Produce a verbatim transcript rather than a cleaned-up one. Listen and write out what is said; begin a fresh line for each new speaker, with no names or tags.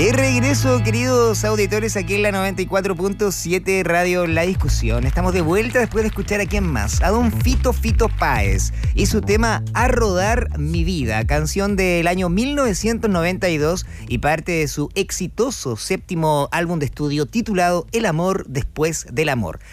De regreso, queridos auditores, aquí en la noventa y cuatro punto siete Radio La Discusión. Estamos de vuelta después de escuchar a quién más, a don Fito Fito Páez y su tema A Rodar Mi Vida, canción del año mil novecientos noventa y dos y parte de su exitoso séptimo álbum de estudio titulado El Amor Después del Amor.